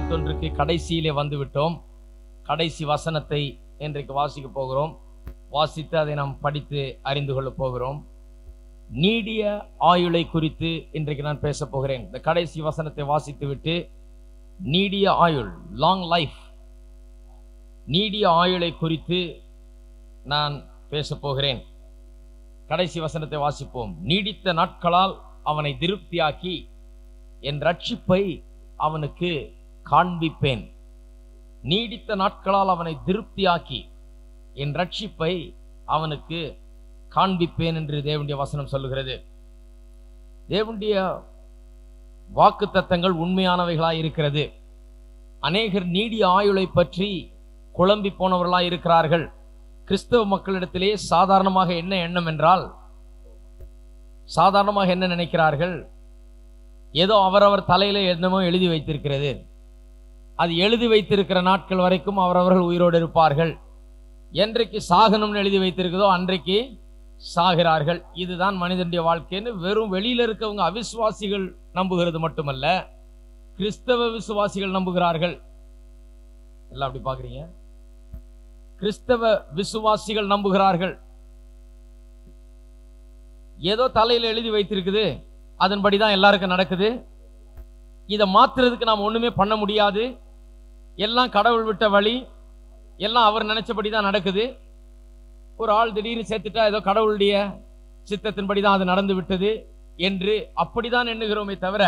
51க்கு கடைசியிலே வந்துவிட்டோம். கடைசி வசனத்தை இன்றைக்கு வாசிக்க போகிறோம். வாசித்து அதை நாம் படித்து அறிந்து கொள்ள போகிறோம். நீடிய ஆயுளை குறித்து இன்றைக்கு நான் பேச போகிறேன். இந்த கடைசி வசனத்தை வாசித்து விட்டு நீடிய ஆயுள், லாங் லைஃப், நீடிய ஆயுளை குறித்து நான் பேச போகிறேன். கடைசி வசனத்தை வாசிப்போம். நீடித்த நாட்களால் அவனை திருப்தியாக்கி என் ரட்சிப்பை அவனுக்கு காண்பிப்பேன். நீடித்த நாட்களால் அவனை திருப்தியாக்கி என் ரட்சிப்பை அவனுக்கு காண்பிப்பேன் என்று தேவனுடைய வசனம் சொல்லுகிறது. தேவனுடைய வாக்குத்தத்தங்கள் உண்மையானவைகளாய் இருக்கிறது. அநேகர் நீடிய ஆயுளை பற்றி குழம்பி போனவர்களாய் இருக்கிறார்கள். கிறிஸ்தவ மக்களிடத்திலே சாதாரணமாக என்ன எண்ணம் என்றால், சாதாரணமாக என்ன நினைக்கிறார்கள், ஏதோ அவரவர் தலையில என்னமோ எழுதி வைத்திருக்கிறது, அது எழுதி வைத்திருக்கிற நாட்கள் வரைக்கும் அவரவர்கள் உயிரோடு இருப்பார்கள், என்றைக்கு சாகணும்னு எழுதி வைத்திருக்கிறதோ அன்றைக்கு சாகிறார்கள். இதுதான் மனிதனுடைய வாழ்க்கைன்னு வெறும் வெளியில இருக்கவங்க அவிசுவாசிகள் நம்புகிறது மட்டுமல்ல, கிறிஸ்தவ விசுவாசிகள் நம்புகிறார்கள். எல்லாம் அப்படி பாக்குறீங்க. கிறிஸ்தவ விசுவாசிகள் நம்புகிறார்கள். ஏதோ தலையில எழுதி வைத்திருக்குது, அதன்படிதான் எல்லாருக்கும் நடக்குது, இதை மாத்துறதுக்கு நாம் ஒண்ணுமே பண்ண முடியாது, எல்லாம் கடவுள் விட்ட வழி, எல்லாம் அவர் நினைச்சபடிதான் நடக்குது. ஒரு ஆள் திடீர்னு சேர்த்துட்டா ஏதோ கடவுளுடைய சித்தத்தின்படிதான் அது நடந்து விட்டது என்று அப்படிதான் எண்ணுகிறோமே தவிர,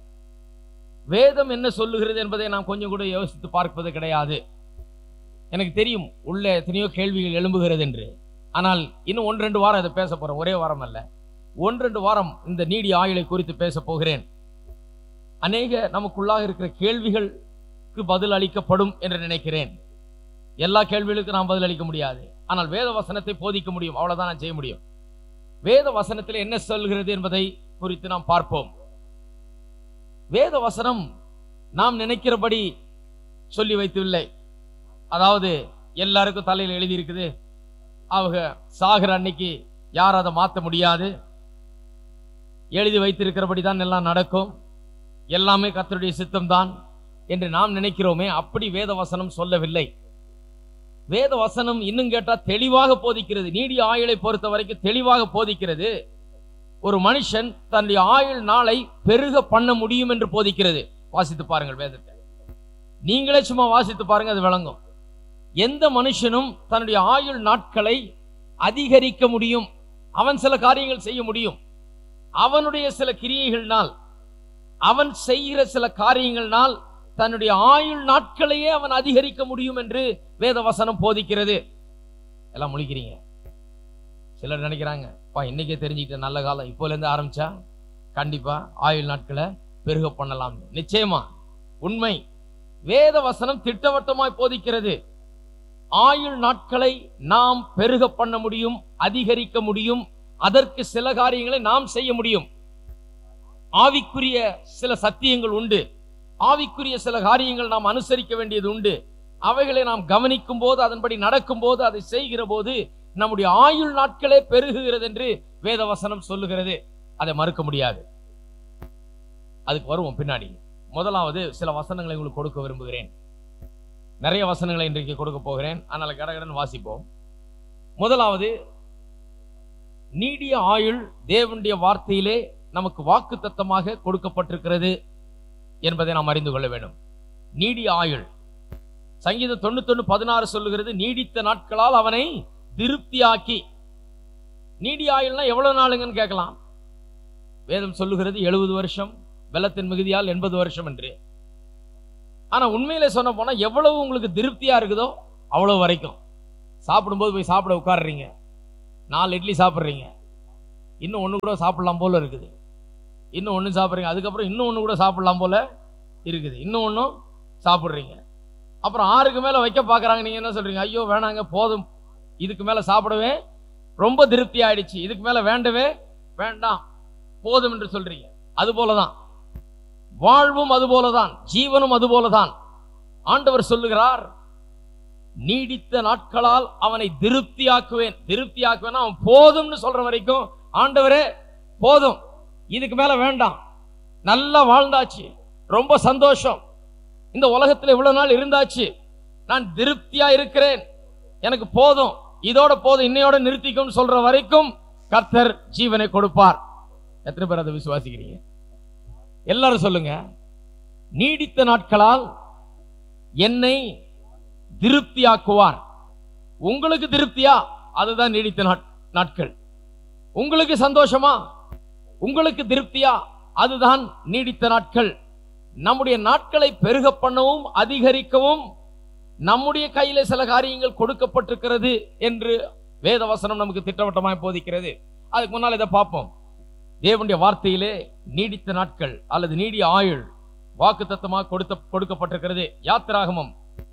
வேதம் என்ன சொல்லுகிறது என்பதை நாம் கொஞ்சம் கூட யோசித்து பார்ப்பது கிடையாது. எனக்கு தெரியும் உள்ள எத்தனையோ கேள்விகள் எழும்புகிறது என்று. ஆனால் இன்னும் 1-2 வாரம் அதை பேச போறோம். ஒரே வாரம் அல்ல, 1-2 வாரம் இந்த நீடிய ஆயுளை குறித்து பேச போகிறேன். அநேக நமக்குள்ளாக இருக்கிற கேள்விகளுக்கு பதில் அளிக்கப்படும் என்று நினைக்கிறேன். எல்லா கேள்விகளுக்கும் நாம் பதில் அளிக்க முடியாது, ஆனால் வேத வசனத்தை போதிக்க முடியும். அவ்வளவுதான் நான் செய்ய முடியும். வேத வசனத்தில் என்ன சொல்கிறது என்பதை குறித்து நாம் பார்ப்போம். வேத வசனம் நாம் நினைக்கிறபடி சொல்லி வைத்துவில்லை. அதாவது எல்லாருக்கும் தலையில் எழுதி இருக்குது, அவங்க சாகிற அன்னைக்கு யாரும் அதை மாற்ற முடியாது, எழுதி வைத்திருக்கிறபடி தான் எல்லாம் நடக்கும், எல்லாமே கர்த்தருடைய சித்தம் தான் என்று நாம் நினைக்கிறோமே, அப்படி வேத வசனம் சொல்லவில்லை. வேத வசனம் இன்னும் கேட்டா தெளிவாக போதிக்கிறது. நீடிய ஆயுளை பொறுத்த வரைக்கும் தெளிவாக போதிக்கிறது. ஒரு மனுஷன் தன்னுடைய ஆயுள் நாளை பெருக பண்ண முடியும் என்று போதிக்கிறது. வாசித்து பாருங்கள் வேதத்தை, நீங்களே சும்மா வாசித்து பாருங்க, அது விளங்கும். எந்த மனுஷனும் தன்னுடைய ஆயுள் நாட்களை அதிகரிக்க முடியும். அவன் சில காரியங்கள் செய்ய முடியும். அவனுடைய சில கிரியைகள்னால், அவன் செய்கிற சில காரியங்கள்னால் தன்னுடைய ஆயுள் நாட்களையே அவன் அதிகரிக்க முடியும் என்று வேத வசனம் போதிக்கிறது. எல்லாம் முழிக்கிறீங்க. சிலர் நினைக்கிறாங்க, இன்னைக்கே தெரிஞ்சுக்கிட்ட நல்ல காலம், இப்போல இருந்து ஆரம்பிச்சா கண்டிப்பா ஆயுள் நாட்களை பெருக பண்ணலாம். நிச்சயமா உண்மை. வேத வசனம் திட்டவட்டமாய் போதிக்கிறது. ஆயுள் நாட்களை நாம் பெருக பண்ண முடியும், அதிகரிக்க முடியும். அதற்கு சில காரியங்களை நாம் செய்ய முடியும். ஆவிக்குரிய சில சத்தியங்கள் உண்டு, ஆவிக்குரிய சில காரியங்கள் நாம் அனுசரிக்க வேண்டியது உண்டு. அவைகளை நாம் கவனிக்கும் போது, அதன்படி நடக்கும் போது, அதை செய்கிற போது நம்முடைய ஆயுள் நாட்களே பெருகுகிறது என்று வேத வசனம் சொல்லுகிறது. அதை மறுக்க முடியாது. அதுக்கு வருவோம் பின்னாடி. முதலாவது சில வசனங்களை உங்களுக்கு கொடுக்க விரும்புகிறேன். நிறைய வசனங்களை இன்றைக்கு கொடுக்க போகிறேன், அதனால கடகடன் வாசிப்போம். முதலாவது, நீடிய ஆயுள் தேவனுடைய வார்த்தையிலே நமக்கு வாக்குத்தத்தமாக கொடுக்கப்பட்டிருக்கிறது என்பதை நாம் அறிந்து கொள்ள வேண்டும். நீடிய ஆயுள், சங்கீதம் 91:16 சொல்லுகிறது, நீடித்த நாட்களால் அவனை திருப்தியாக்கி. நீடிய ஆயுள்னா எவ்வளவு நாளுங்கன்னு கேட்கலாம். வேதம் சொல்லுகிறது 70 வருஷம், வெள்ளத்தின் மிகுதியால் 80 வருஷம் என்று. ஆனா உண்மையிலே சொன்ன போனா எவ்வளவு உங்களுக்கு திருப்தியா இருக்குதோ அவ்வளவு வரைக்கும். சாப்பிடும்போது போய் சாப்பிட உட்காடுறீங்க, 4 இட்லி சாப்பிட்றீங்க, இன்னும் 1 கூட சாப்பிடலாம் போல இருக்குது, இன்னும் 1 சாப்பிட்றீங்க, அதுக்கப்புறம் இன்னும் 1 கூட சாப்பிடலாம் போல இருக்குது, இன்னும் 1 சாப்பிட்றீங்க, அப்புறம் 6க்கு மேல வைக்க பாக்குறாங்க. நீங்க என்ன சொல்றீங்க? ஐயோ வேணாங்க, போதும், இதுக்கு மேல சாப்பிடவே ரொம்ப திருப்தி ஆயிடுச்சு, இதுக்கு மேல வேண்டவே வேண்டாம், போதும் என்று சொல்றீங்க. அது போலதான் வாழ்வும், அது போலதான் ஜீவனும், அது போலதான். ஆண்டவர் சொல்லுகிறார், நீடித்த நாட்களால் அவனை திருப்தியாக்குவேன். திருப்தியாக்குவேன் அவன் போதும்னு சொல்ற வரைக்கும், ஆண்டவரே போதும், இதுக்கு மேல வேண்டாம், நல்லா வாழ்ந்தாச்சு, ரொம்ப சந்தோஷம், இந்த உலகத்தில் இவ்வளவு நாள் இருந்தாச்சு, நான் திருப்தியா இருக்கிறேன், எனக்கு போதும், இதோட போதும், இன்னையோட நிறுத்திக்கும் சொல்ற வரைக்கும் கர்த்தர் ஜீவனை கொடுப்பார். எத்தனை பேர் அதை விசுவாசிக்கிறீங்க? எல்லாரும் சொல்லுங்க. நீடித்த நாட்களால் என்னை திருப்தியாக்குவார். உங்களுக்கு திருப்தியா? அதுதான் நீடித்த நாட்கள். உங்களுக்கு சந்தோஷமா? உங்களுக்கு திருப்தியா? அதுதான் நீடித்த நாட்கள். நம்முடைய நாட்களை பெருக பண்ணவும் அதிகரிக்கவும் நம்முடைய கையில சில காரியங்கள் கொடுக்கப்பட்டிருக்கிறது என்று வேதவசனம் நமக்கு திட்டவட்டமாய் போதிக்கிறது. அதுக்கு முன்னால் இதை பார்ப்போம். தேவனுடைய வார்த்தையிலே நீடித்த நாட்கள் அல்லது நீடிய ஆயுள் வாக்குத்தத்தமாக கொடுக்கப்பட்டிருக்கிறது. யாத்திராகமம்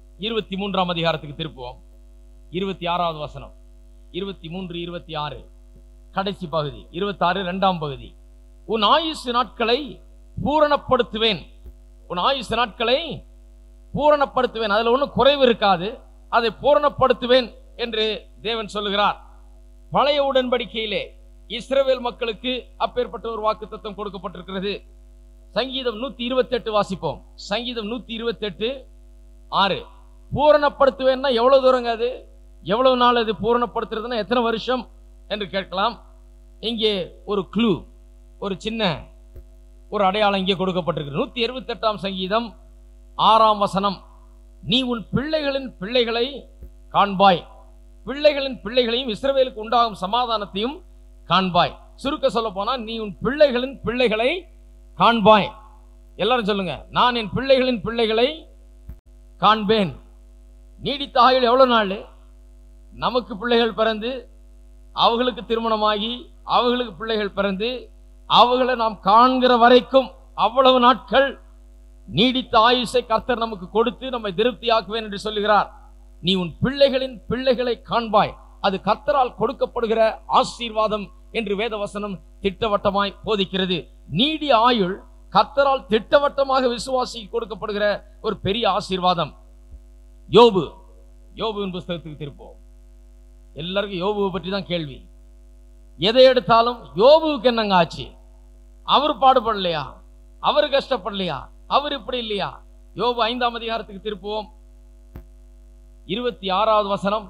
23ஆம் அதிகாரத்துக்கு திருப்புவோம். 26வது வசனம், 23, 26 கடைசி பகுதி, 26 2ஆம் பகுதி. உன் ஆயுசு நாட்களை பூரணப்படுத்துவேன். உன் ஆயுசு நாட்களை பூரணப்படுத்துவேன். அதுல ஒன்றும் குறைவு இருக்காது, அதை பூரணப்படுத்துவேன் என்று தேவன் சொல்லுகிறார். பழைய உடன்படிக்கையிலே இஸ்ரவேல் மக்களுக்கு அப்பேற்பட்ட ஒரு வாக்குத்தத்தம் கொடுக்கப்பட்டிருக்கிறது. சங்கீதம் 128 வாசிப்போம். சங்கீதம் 128 6. பூரணப்படுத்துவேன்னா எவ்வளவு தூரங்க? அது எவ்வளவு நாள்? அது பூரணப்படுத்துறதுன்னா எத்தனை வருஷம் என்று கேட்கலாம். இங்கே ஒரு க்ளூ, ஒரு சின்ன ஒரு அடையாளம் இங்கே கொடுக்கப்பட்டிருக்கு. 128ஆம் சங்கீதம் 6ஆம் வசனம், நீ உன் பிள்ளைகளின் பிள்ளைகளை காண்பாய், பிள்ளைகளின் பிள்ளைகளையும் இஸ்ரவேலுக்கு உண்டாகும் சமாதானத்தையும் காண்பாய். சுருக்க சொல்ல போனா, நீ உன் பிள்ளைகளின் பிள்ளைகளை காண்பாய். எல்லாரும் சொல்லுங்க, நான் என் பிள்ளைகளின் பிள்ளைகளை காண்பேன். நீடித்த ஆயுள் எவ்வளவு நாள்? நமக்கு பிள்ளைகள் பிறந்து, அவர்களுக்கு திருமணமாகி, அவர்களுக்கு பிள்ளைகள் பிறந்து, அவர்களை நாம் காண்கிற வரைக்கும் அவ்வளவு நாட்கள் நீடித்த ஆயுசை கர்த்தர் நமக்கு கொடுத்து நம்மை திருப்தியாக்குவேன் என்று சொல்லுகிறார். நீ உன் பிள்ளைகளின் பிள்ளைகளை காண்பாய். அது கர்த்தரால் கொடுக்கப்படுகிற ஆசீர்வாதம் என்று வேதவசனம் திட்டவட்டமாய் போதிக்கிறது. நீடிய ஆயுள் கர்த்தரால் திட்டவட்டமாக விசுவாசி கொடுக்கப்படுகிற ஒரு பெரிய ஆசீர்வாதம். யோபுவின் புஸ்தகத்துக்கு திருப்போம். எல்லாருக்கும் யோபுவை பற்றி தான் கேள்வி. எதை எடுத்தாலும் யோபுவுக்கு என்னங்க ஆச்சு? அவர் பாடுபடலையா? அவர் கஷ்டப்படலையா? அவர் இப்படி இல்லையா? யோபு 5ஆம் அதிகாரத்துக்கு திருப்புவோம். 26வது வசனம்,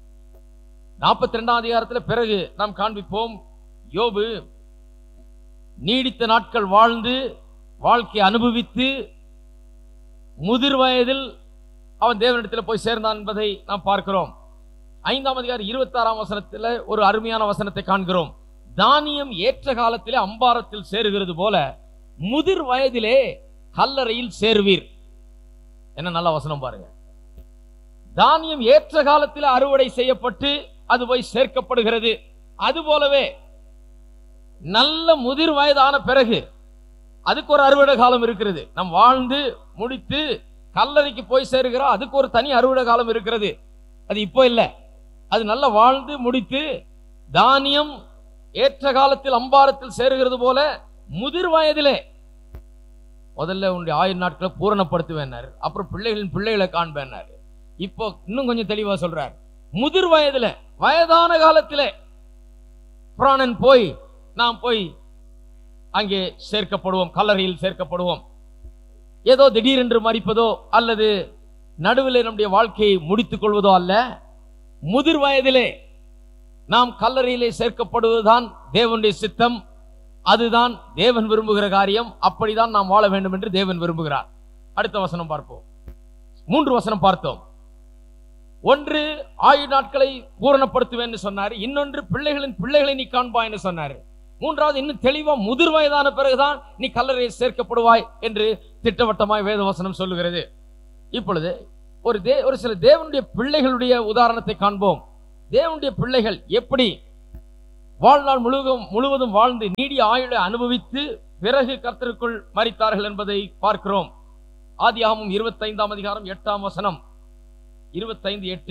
42ஆம் அதிகாரத்தில் பிறகு நாம் காண்பிப்போம். யோபு நீடித்த நாட்கள் வாழ்ந்து வாழ்க்கை அனுபவித்து முதிர் வயதில் அவன் தேவனிடத்தில் போய் சேர்ந்தான் என்பதை நாம் பார்க்கிறோம். 5ஆம் அதிகாரம் 26ஆம் வசனத்தில் ஒரு அருமையான வசனத்தை காண்கிறோம். தானியம் ஏற்ற காலத்திலே அம்பாரத்தில் சேருகிறது போல முதிர் வயதிலே கல்லறையில் சேருவீர். என்ன நல்ல வசனம் பாருங்க. தானியம் ஏற்ற காலத்தில் அறுவடை செய்யப்பட்டு அது போய் சேர்க்கப்படுகிறது. அது போலவே நல்ல முதிர் வயதான பிறகு அதுக்கு ஒரு அறுவடை காலம் இருக்கிறது. நம் வாழ்ந்து முடித்து கல்லறைக்கு போய் சேருகிறோம், அதுக்கு ஒரு தனி அறுவடை காலம் இருக்கிறது. அது இப்போ இல்லை, அது நல்ல வாழ்ந்து முடித்து தானியம் ஏற்ற காலத்தில் அம்பாரத்தில் சேருகிறது போல முதிர் வயதிலே முதல்ல உன்னுடைய ஆயுள் நாட்களை பூரணப்படுத்துவேன், அப்புறம் பிள்ளைகளின் பிள்ளைகளை காண்பேன். இப்போ இன்னும் கொஞ்சம் தெளிவா சொல்றார். முதிர் வயதுல, வயதான காலத்திலே பிராணன் போய் நாம் போய் அங்கே சேர்க்கப்படுவோம், கல்லறையில் சேர்க்கப்படுவோம். ஏதோ திடீரென்று மரிப்பதோ அல்லது நடுவில் நம்முடைய வாழ்க்கையை முடித்துக் கொள்வதோ அல்ல. முதிர் வயதிலே நாம் கல்லறையிலே சேர்க்கப்படுவதுதான் தேவனுடைய சித்தம். அதுதான் தேவன் விரும்புகிற காரியம். அப்படிதான் நாம் வாழ வேண்டும் என்று தேவன் விரும்புகிறார். அடுத்த வசனம் பார்ப்போம். 3 வசனம் பார்த்தோம். ஒன்று ஆயுள் நாட்களை பூரணப்படுத்துவேன் சொன்னார். இன்னொன்று பிள்ளைகளின் பிள்ளைகளை நீ காண்பாய் என்று சொன்னார். மூன்றாவது இன்னும் தெளிவா முதிர் வயதான பிறகுதான் நீ கல்லறையில் சேர்க்கப்படுவாய் என்று திட்டவட்டமாய் வேதவசனம் சொல்லுகிறது. இப்பொழுது ஒரு சில தேவனுடைய பிள்ளைகளுடைய உதாரணத்தை காண்போம். தேவனுடைய பிள்ளைகள் எப்படி வாழ்நாள் முழுவதும் வாழ்ந்து நீடிய ஆயுளை அனுபவித்து பிறகு கர்த்தருக்குள் மரித்தார்கள் என்பதை பார்க்கிறோம். ஆதியாகமம் 25ஆம் அதிகாரம் 8ஆம் வசனம், 25:8.